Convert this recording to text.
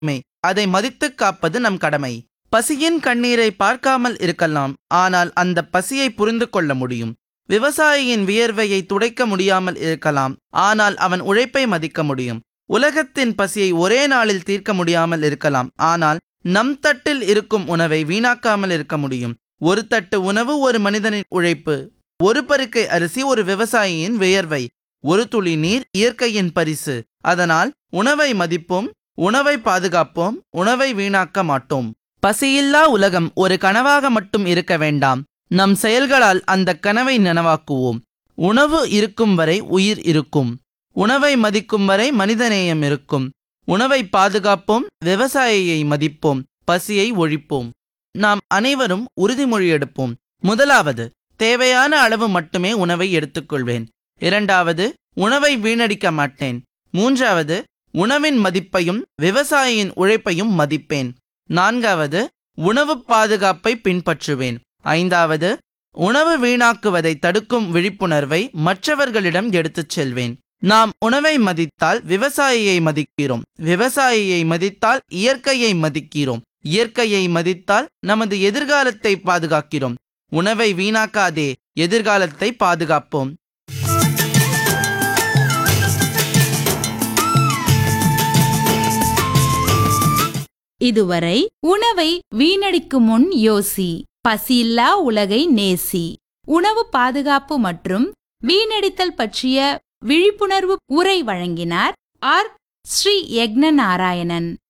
உரிமை. அதை மதித்துக் காப்பது நம் கடமை. பசியின் கண்ணீரை பார்க்காமல் இருக்கலாம், ஆனால் அந்த பசியை புரிந்து கொள்ள முடியும். விவசாயியின் வியர்வையை துடைக்க முடியாமல் இருக்கலாம், ஆனால் அவன் உழைப்பை மதிக்க முடியும். உலகத்தின் பசியை ஒரே நாளில் தீர்க்க முடியாமல் இருக்கலாம், ஆனால் நம் தட்டில் இருக்கும் உணவை வீணாக்காமல் இருக்க முடியும். ஒரு தட்டு உணவு ஒரு மனிதனின் உழைப்பு, ஒரு பருக்கை அரிசி ஒரு விவசாயியின் வியர்வை, ஒரு துளி நீர் இயற்கையின் பரிசு. அதனால் உணவை மதிப்போம், உணவை பாதுகாப்போம், உணவை வீணாக்க மாட்டோம். பசியில்லா உலகம் ஒரு கனவாக மட்டும் இருக்க வேண்டாம். நம் செயல்களால் அந்த கனவை நனவாக்குவோம். உணவு இருக்கும் வரை உயிர் இருக்கும். உணவை மதிக்கும் வரை மனிதநேயம் இருக்கும். உணவை பாதுகாப்போம், விவசாயியை மதிப்போம், பசியை ஒழிப்போம். நாம் அனைவரும் உறுதிமொழி எடுப்போம். முதலாவது, தேவையான அளவு மட்டுமே உணவை எடுத்துக்கொள்வேன். இரண்டாவது, உணவை வீணடிக்க மாட்டேன். மூன்றாவது, உணவின் மதிப்பையும் விவசாயியின் உழைப்பையும் மதிப்பேன். நான்காவது, உணவு பாதுகாப்பை பின்பற்றுவேன். ஐந்தாவது, உணவு வீணாக்குவதை தடுக்கும் விழிப்புணர்வை மற்றவர்களிடம் எடுத்துச் செல்வேன். நாம் உணவை மதித்தால் விவசாயியை மதிக்கிறோம். விவசாயியை மதித்தால் இயற்கையை மதிக்கிறோம். இயற்கையை மதித்தால் நமது எதிர்காலத்தை பாதுகாக்கிறோம். உணவை வீணாக்காதே, எதிர்காலத்தை பாதுகாப்போம். இதுவரை உணவை வீணடிக்கும் முன் யோசி, பசியில்லா உலகை நேசி, உணவு பாதுகாப்பு மற்றும் வீணடித்தல் பற்றிய விழிப்புணர்வு உரை வழங்கினார் ஆர். ஸ்ரீ யக்ஞ நாராயணன்.